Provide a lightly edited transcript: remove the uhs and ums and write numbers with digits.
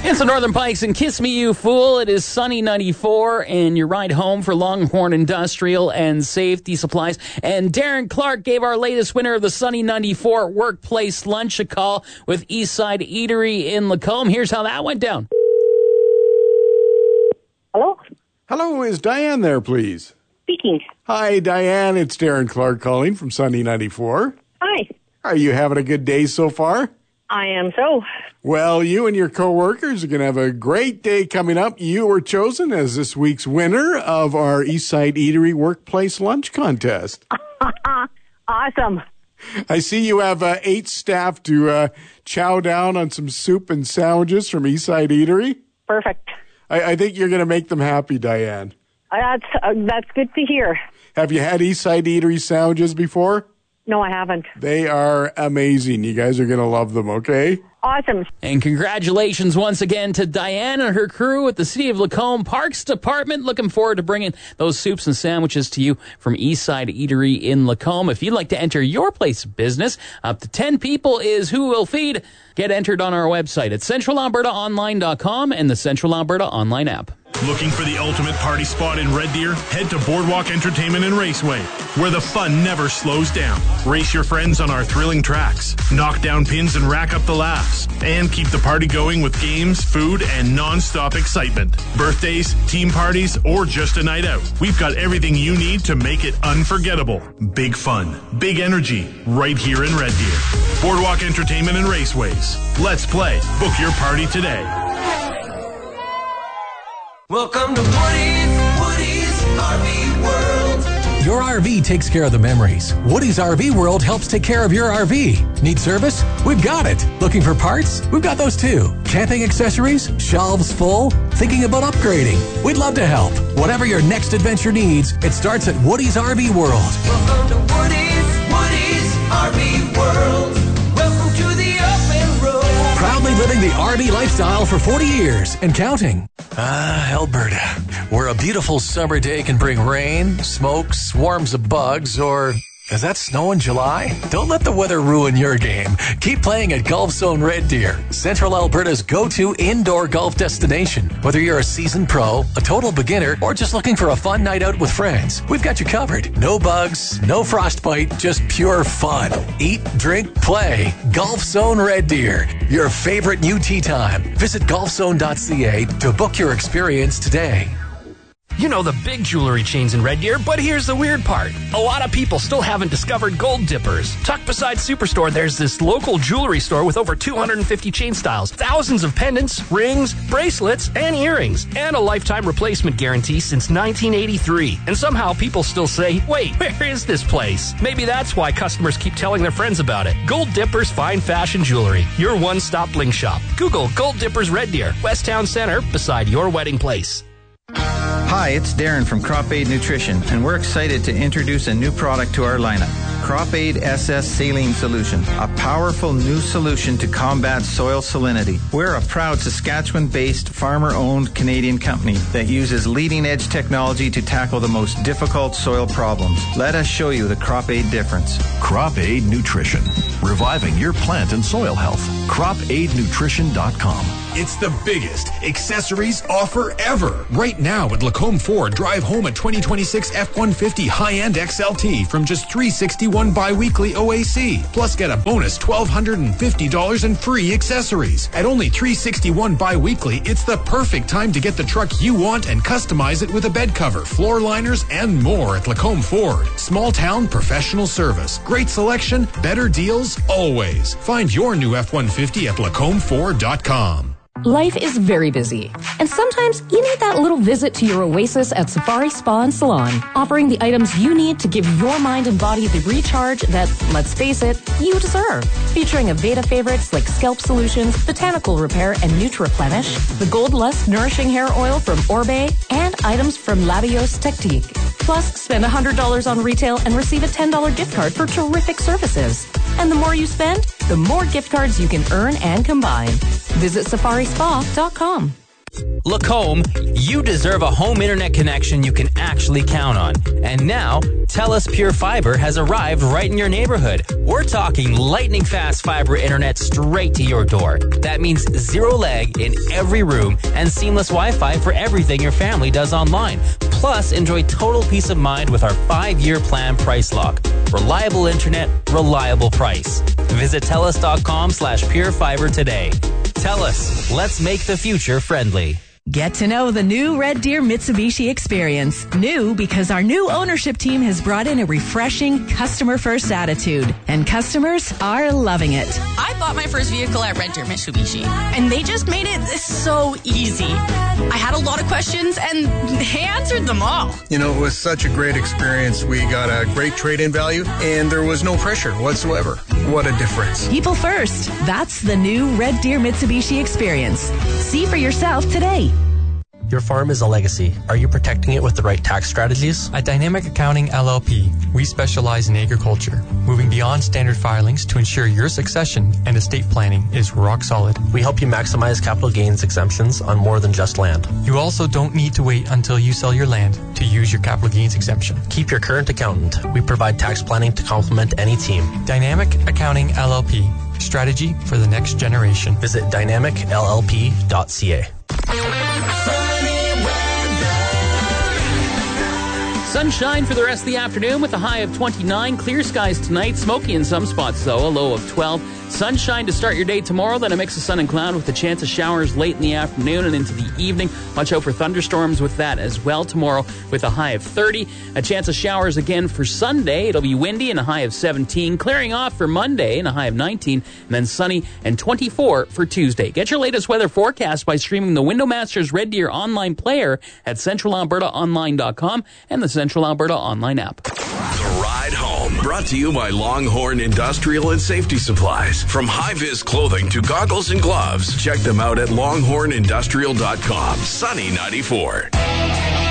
It's the Northern Pikes and Kiss Me You Fool. It is Sunny 94 and your ride home for Longhorn Industrial and Safety Supplies. And Darren Clark gave our latest winner of the Sunny 94 Workplace Lunch a call with Eastside Eatery in Lacombe. Here's how that went down. Hello? Hello, is Diane there, please? Speaking. Hi, Diane. It's Darren Clark calling from Sunny 94. Hi. Are you having a good day so far? I am so. Well, you and your coworkers are going to have a great day coming up. You were chosen as this week's winner of our Eastside Eatery Workplace Lunch Contest. Awesome. I see you have 8 staff to chow down on some soup and sandwiches from Eastside Eatery. Perfect. I think you're going to make them happy, Diane. That's good to hear. Have you had Eastside Eatery sandwiches before? No, I haven't. They are amazing. You guys are going to love them, okay? Awesome. And congratulations once again to Diane and her crew at the City of Lacombe Parks Department. Looking forward to bringing those soups and sandwiches to you from Eastside Eatery in Lacombe. If you'd like to enter your place of business, up to 10 people is who will feed. Get entered on our website at centralalbertaonline.com and the Central Alberta Online app. Looking for the ultimate party spot in Red Deer? Head to Boardwalk Entertainment and Raceway, where the fun never slows down. Race your friends on our thrilling tracks, knock down pins and rack up the laughs, and keep the party going with games, food, and non-stop excitement. Birthdays, team parties, or just a night out. We've got everything you need to make it unforgettable. Big fun, big energy, right here in Red Deer. Boardwalk Entertainment and Raceways. Let's play. Book your party today. Welcome to Woody's RV World. Your RV takes care of the memories. Woody's RV World helps take care of your RV. Need service? We've got it. Looking for parts? We've got those too. Camping accessories? Shelves full? Thinking about upgrading? We'd love to help. Whatever your next adventure needs, it starts at Woody's RV World. Welcome to Woody's RV World. Welcome to the open road. Proudly living the RV lifestyle for 40 years and counting. Alberta, where a beautiful summer day can bring rain, smoke, swarms of bugs, or... Is that snow in July? Don't let the weather ruin your game. Keep playing at Golf Zone Red Deer, Central Alberta's go-to indoor golf destination. Whether you're a seasoned pro, a total beginner, or just looking for a fun night out with friends, we've got you covered. No bugs, no frostbite, just pure fun. Eat, drink, play. Golf Zone Red Deer, your favorite new tee time. Visit golfzone.ca to book your experience today. You know the big jewelry chains in Red Deer, but here's the weird part. A lot of people still haven't discovered Gold Dippers. Tucked beside Superstore, there's this local jewelry store with over 250 chain styles, thousands of pendants, rings, bracelets, and earrings, and a lifetime replacement guarantee since 1983. And somehow people still say, wait, where is this place? Maybe that's why customers keep telling their friends about it. Gold Dippers Fine Fashion Jewelry, your one-stop bling shop. Google Gold Dippers Red Deer, West Town Center, beside your wedding place. Hi, it's Darren from Crop Aid Nutrition, and we're excited to introduce a new product to our lineup. Crop Aid SS Saline Solution, a powerful new solution to combat soil salinity. We're a proud Saskatchewan-based, farmer-owned Canadian company that uses leading-edge technology to tackle the most difficult soil problems. Let us show you the Crop Aid difference. Crop Aid Nutrition, reviving your plant and soil health. CropAidNutrition.com. It's the biggest accessories offer ever. Right now at Lacombe Ford, drive home a 2026 F-150 high-end XLT from just $361 bi-weekly OAC. Plus get a bonus $1,250 in free accessories. At only $361 bi-weekly, it's the perfect time to get the truck you want and customize it with a bed cover, floor liners, and more at Lacombe Ford. Small town professional service. Great selection, better deals, always. Find your new F-150 at LacombFord.com. Life is very busy, and sometimes you need that little visit to your oasis at Safari Spa and Salon, offering the items you need to give your mind and body the recharge that, let's face it, you deserve. Featuring Aveda favorites like Scalp Solutions, Botanical Repair, and Nutriplenish, the Gold Lust Nourishing Hair Oil from Orbe, and items from Labios Technique. Plus, spend $100 on retail and receive a $10 gift card for terrific services. And the more you spend, the more gift cards you can earn and combine. Visit safarispa.com. Lacombe, you deserve a home internet connection you can actually count on. And now, TELUS Pure Fiber has arrived right in your neighborhood. We're talking lightning fast fiber internet straight to your door. That means zero lag in every room and seamless Wi-Fi for everything your family does online. Plus, enjoy total peace of mind with our 5-year plan price lock. Reliable internet, reliable price. Visit TELUS.com/purefiber today. TELUS, let's make the future friendly. Get to know the new Red Deer Mitsubishi experience. New because our new ownership team has brought in a refreshing customer-first attitude, and customers are loving it. I bought my first vehicle at Red Deer Mitsubishi, and they just made it so easy. I had a lot of questions, and they answered them all. You know, it was such a great experience. We got a great trade-in value, and there was no pressure whatsoever. What a difference. People first. That's the new Red Deer Mitsubishi experience. See for yourself today. Your farm is a legacy. Are you protecting it with the right tax strategies? At Dynamic Accounting LLP, we specialize in agriculture, moving beyond standard filings to ensure your succession and estate planning is rock solid. We help you maximize capital gains exemptions on more than just land. You also don't need to wait until you sell your land to use your capital gains exemption. Keep your current accountant. We provide tax planning to complement any team. Dynamic Accounting LLP, strategy for the next generation. Visit dynamicllp.ca. Sunshine for the rest of the afternoon with a high of 29. Clear skies tonight. Smoky in some spots, though. A low of 12. Sunshine to start your day tomorrow. Then a mix of sun and cloud with a chance of showers late in the afternoon and into the evening. Watch out for thunderstorms with that as well tomorrow with a high of 30. A chance of showers again for Sunday. It'll be windy and a high of 17. Clearing off for Monday and a high of 19. And then sunny and 24 for Tuesday. Get your latest weather forecast by streaming the Windowmasters Red Deer online player at centralalbertaonline.com and the Central Alberta online app. The Ride Home, brought to you by Longhorn Industrial and Safety Supplies. From high-vis clothing to goggles and gloves, check them out at longhornindustrial.com. Sunny 94.